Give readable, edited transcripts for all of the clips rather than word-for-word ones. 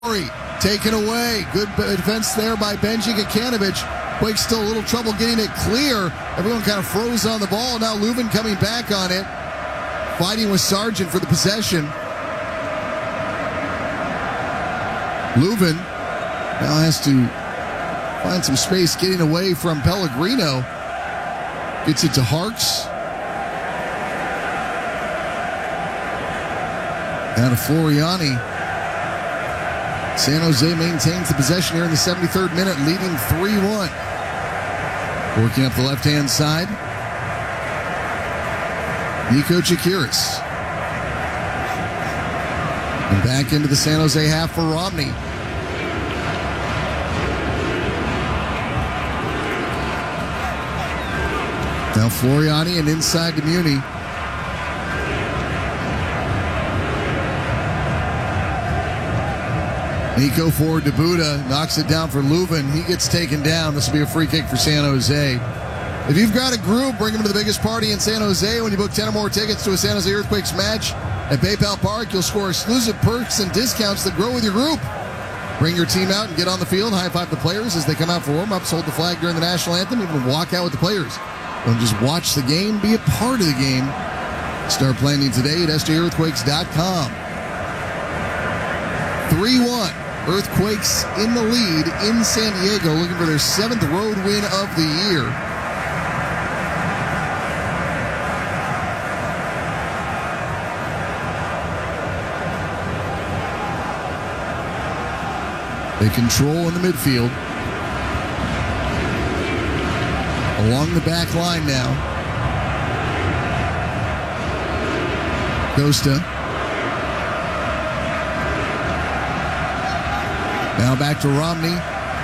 Taken away. Good defense there by Benji Gacanovic. Quakes still a little trouble getting it clear. Everyone kind of froze on the ball. Now Leuven coming back on it. Fighting with Sargent for the possession. Leuven now has to find some space getting away from Pellegrino. Gets it to Harks. Down to Floriani. San Jose maintains the possession here in the 73rd minute, leading 3-1. Working up the left-hand side. Nico Chakiris. And back into the San Jose half for Romney. Now Floriani and inside to Muni. Nico forward to Buda, knocks it down for Leuven. He gets taken down. This will be a free kick for San Jose. If you've got a group, bring them to the biggest party in San Jose. When you book 10 or more tickets to a San Jose Earthquakes match at PayPal Park, you'll score exclusive perks and discounts that grow with your group. Bring your team out and get on the field. High-five the players as they come out for warm-ups. Hold the flag during the national anthem. Even walk out with the players. Don't just watch the game. Be a part of the game. Start planning today at SJEarthquakes.com. 3-1. Earthquakes in the lead in San Diego, looking for their 7th road win of the year. They control in the midfield. Along the back line now. Costa. Now back to Romney.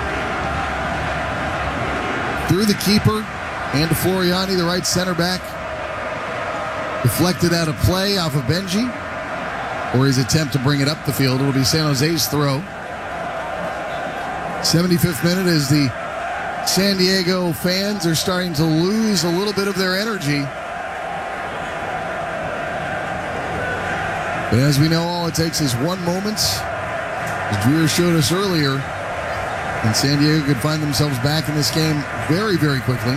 Through the keeper and to Floriani, the right center back. Deflected out of play off of Benji. Or his attempt to bring it up the field. It will be San Jose's throw. 75th minute as the San Diego fans are starting to lose a little bit of their energy. But as we know, all it takes is one moment. As Dreer showed us earlier, and San Diego could find themselves back in this game very, very quickly.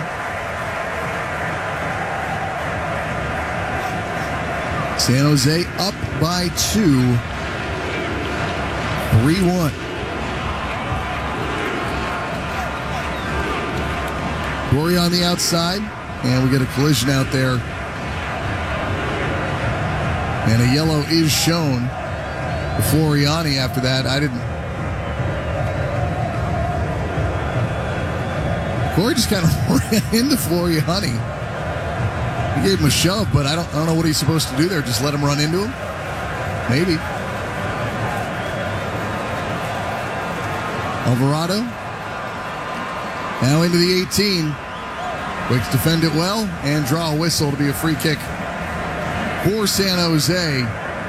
San Jose up by 2, 3-1. Corey on the outside, and we get a collision out there. And a yellow is shown. Floriani after that. Corey just kind of ran into Floriani. He gave him a shove, but I don't know what he's supposed to do there. Just let him run into him? Maybe. Alvarado. Now into the 18. Quakes defend it well and draw a whistle to be a free kick for San Jose.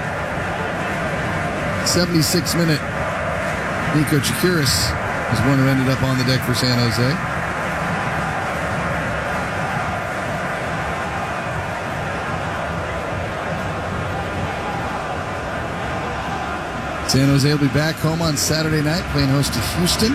76 minute. Nico Chakiris is one who ended up on the deck for San Jose. San Jose will be back home on Saturday night playing host to Houston.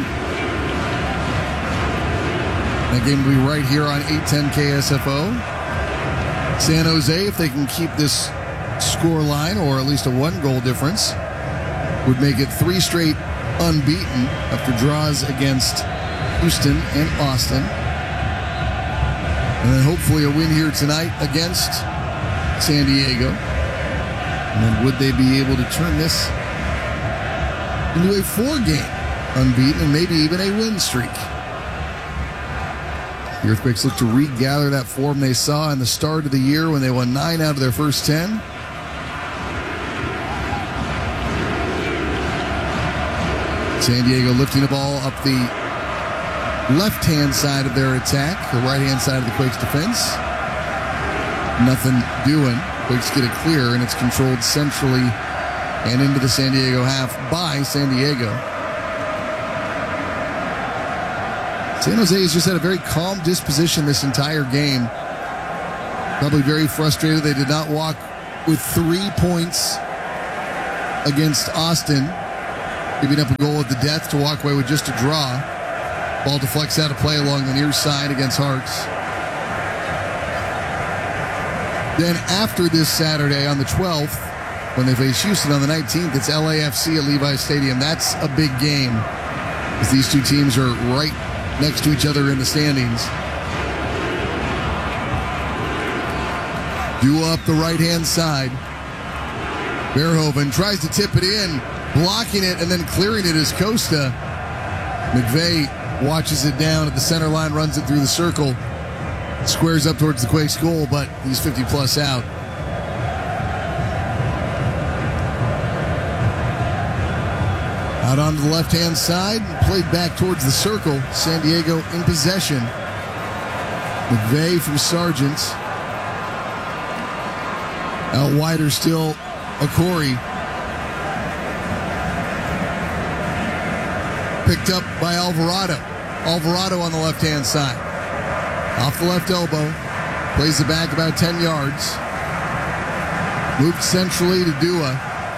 That game will be right here on 810 KSFO. San Jose, if they can keep this score line or at least a 1-goal difference, would make it 3 straight unbeaten after draws against Houston and Austin. And then hopefully a win here tonight against San Diego. And then would they be able to turn this into a 4-game unbeaten and maybe even a win streak? The Earthquakes look to regather that form they saw in the start of the year when they won 9 out of their first 10. San Diego lifting the ball up the left-hand side of their attack, the right-hand side of the Quakes defense. Nothing doing. Quakes get it clear, and it's controlled centrally and into the San Diego half by San Diego. San Jose has just had a very calm disposition this entire game. Probably very frustrated. They did not walk with 3 points against Austin. giving up a goal at the death to walk away with just a draw. Ball deflects out of play along the near side against Hearts. Then after this Saturday on the 12th, when they face Houston on the 19th, it's LAFC at Levi's Stadium. That's a big game, as these two teams are right next to each other in the standings. Duo up the right-hand side. Verhoeven tries to tip it in, blocking it and then clearing it is Costa. McVeigh watches it down at the center line, runs it through the circle, squares up towards the Quakes goal, but he's 50-plus out. Out onto the left-hand side, played back towards the circle. San Diego in possession. McVeigh from Sargent. Out wider still, Okori. Picked up by Alvarado. Alvarado on the left-hand side. Off the left elbow. Plays it back about 10 yards. Moved centrally to Dua.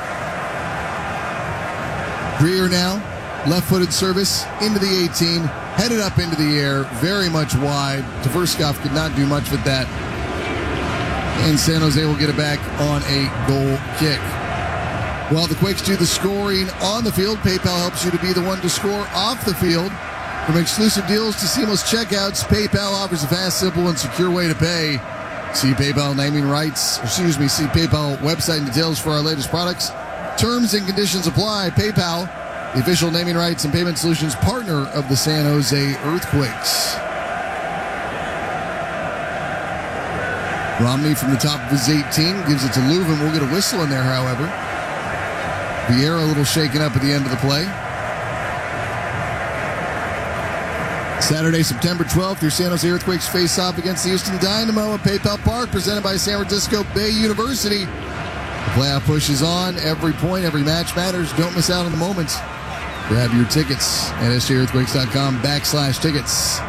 Greer now. Left-footed service into the 18. Headed up into the air. Very much wide. Tverskov could not do much with that. And San Jose will get it back on a goal kick. While the Quakes do the scoring on the field, PayPal helps you to be the one to score off the field. From exclusive deals to seamless checkouts, PayPal offers a fast, simple, and secure way to pay. See PayPal see PayPal website and details for our latest products. Terms and conditions apply. PayPal, the official naming rights and payment solutions partner of the San Jose Earthquakes. Romney from the top of his 18 gives it to Leuven. We'll get a whistle in there, however. Vieira a little shaken up at the end of the play. Saturday, September 12th, your San Jose Earthquakes face off against the Houston Dynamo at PayPal Park, presented by San Francisco Bay University. The playoff push is on. Every point, every match matters. Don't miss out on the moments. Grab your tickets at sjearthquakes.com/tickets.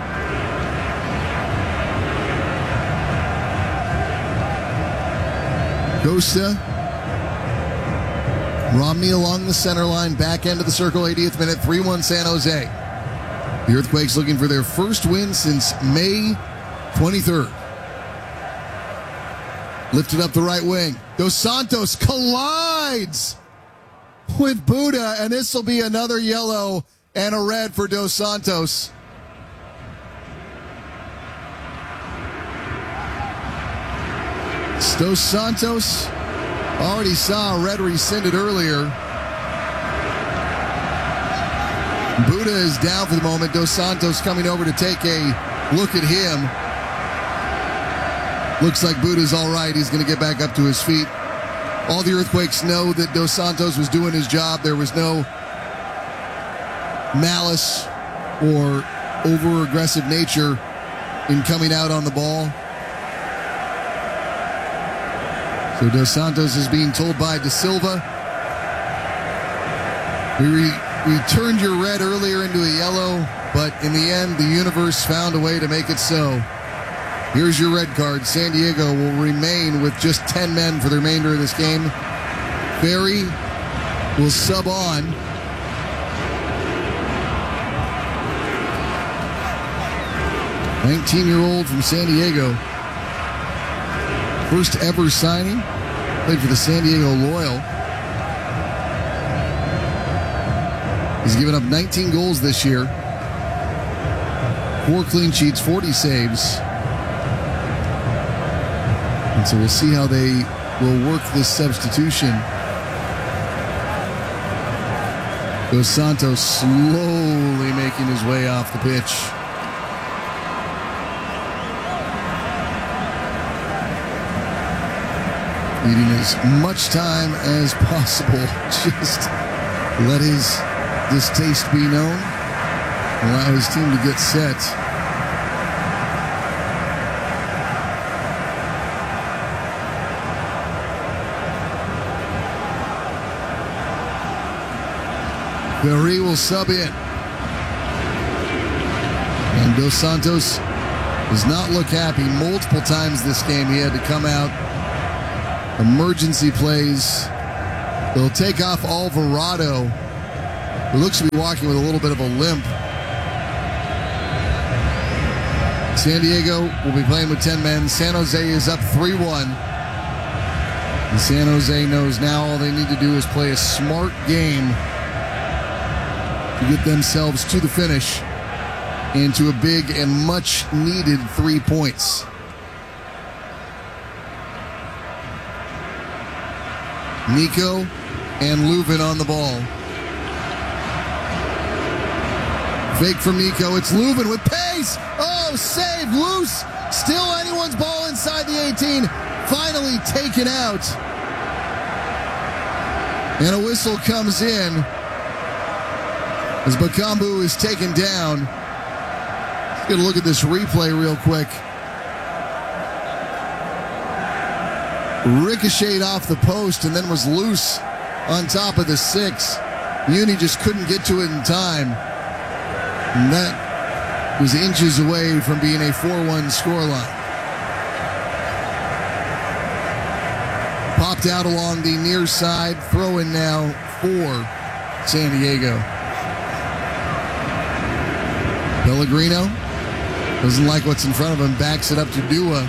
Costa. Romney along the center line, back end of the circle, 80th minute, 3-1 San Jose. The Earthquakes looking for their first win since May 23rd. Lifted up the right wing. Dos Santos collides with Buddha, and this will be another yellow and a red for Dos Santos. Dos Santos already saw a red rescinded earlier. Buddha is down for the moment. Dos Santos coming over to take a look at him. Looks like Buddha's all right. He's going to get back up to his feet. All the Earthquakes know that Dos Santos was doing his job. There was no malice or over-aggressive nature in coming out on the ball. So Dos Santos is being told by Da Silva, we turned your red earlier into a yellow, but in the end, the universe found a way to make it so. Here's your red card. San Diego will remain with just 10 men for the remainder of this game. Ferry will sub on. A 19-year-old from San Diego. First ever signing. Played for the San Diego Loyal. He's given up 19 goals this year. 4 clean sheets, 40 saves. And so we'll see how they will work this substitution. Dos Santos slowly making his way off the pitch. Needing as much time as possible. Just let his distaste be known. Allow his team to get set. Ferry will sub in. And Dos Santos does not look happy. Multiple times this game he had to come out. Emergency plays. They'll take off Alvarado who looks to be walking with a little bit of a limp. San Diego will be playing with 10 men. San Jose is up 3-1. And San Jose knows now all they need to do is play a smart game to get themselves to the finish and to a big and much needed 3 points. Nico and Leuven on the ball. Fake from Nico. It's Leuven with pace. Oh, save. Loose. Still anyone's ball inside the 18. Finally taken out. And a whistle comes in as Bakambu is taken down. Let's get a look at this replay real quick. Ricocheted off the post and then was loose on top of the 6. Muni just couldn't get to it in time. And that was inches away from being a 4-1 scoreline. Popped out along the near side. Throw in now for San Diego. Pellegrino doesn't like what's in front of him. Backs it up to Dua.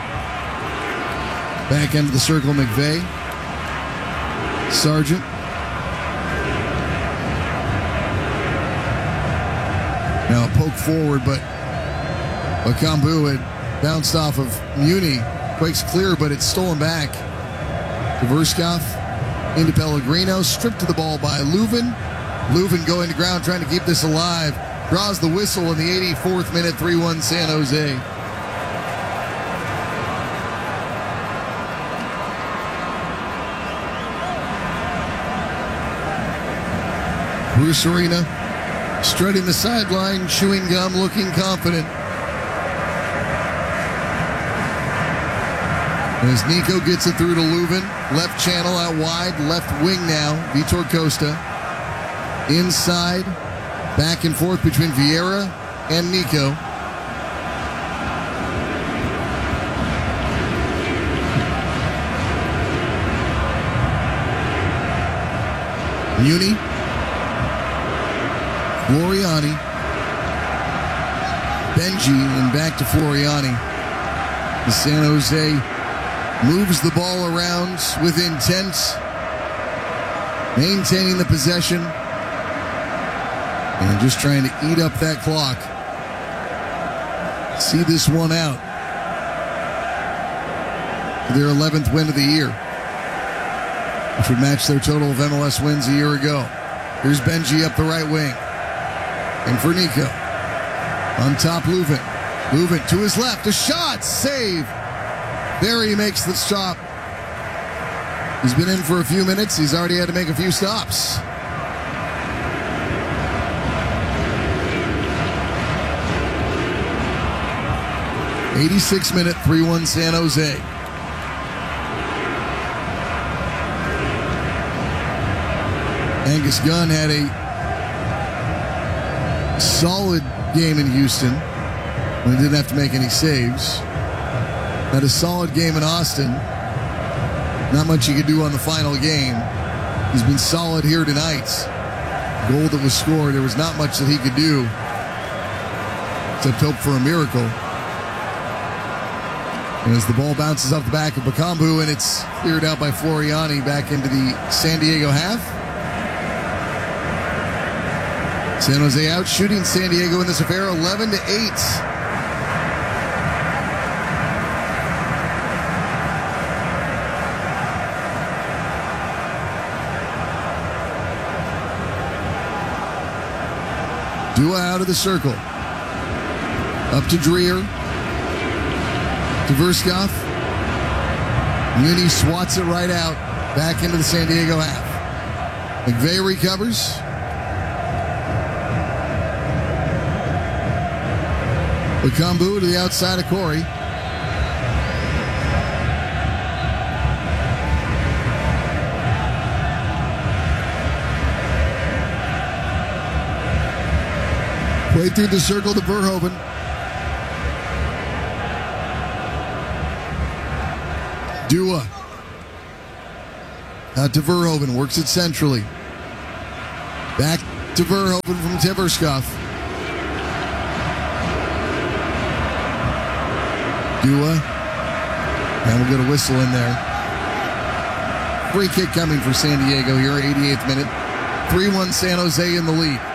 Back end of the circle, McVeigh. Sargent. Now a poke forward, but Bakambu had bounced off of Muni. Quakes clear, but it's stolen back. To Verskov, into Pellegrino, stripped to the ball by Leuven. Leuven going to ground, trying to keep this alive. Draws the whistle in the 84th minute, 3-1 San Jose. Bruce Arena, strutting the sideline, chewing gum, looking confident. As Nico gets it through to Leuven, left channel out wide, left wing now, Vitor Costa. Inside, back and forth between Vieira and Nico. Muni. Floriani. Benji, and back to Floriani. The San Jose moves the ball around with intent, maintaining the possession, and just trying to eat up that clock. See this one out. Their 11th win of the year, which would match their total of MLS wins a year ago. Here's Benji up the right wing. And for Nico. On top, Leuven. Leuven to his left. A shot. Save. There he makes the stop. He's been in for a few minutes. He's already had to make a few stops. '86-minute, 3-1 San Jose. Angus Gunn had a solid game in Houston when he didn't have to make any saves. Had a solid game in Austin. Not much he could do on the final game. He's been solid here tonight. Goal that was scored, there was not much that he could do except hope for a miracle. And as the ball bounces off the back of Bakambu and it's cleared out by Floriani back into the San Diego half. San Jose out shooting San Diego in this affair 11-8. Dua out of the circle. Up to Dreer. To Verskov. Muni swats it right out. Back into the San Diego half. McVeigh recovers. Bakambu to the outside of Corey. Play through the circle to Verhoeven. Dua. Out to Verhoeven. Works it centrally. Back to to Verhoeven from Tiverscuff. Dua. And we'll get a whistle in there. Free kick coming for San Diego here, 88th minute. 3-1 San Jose in the lead.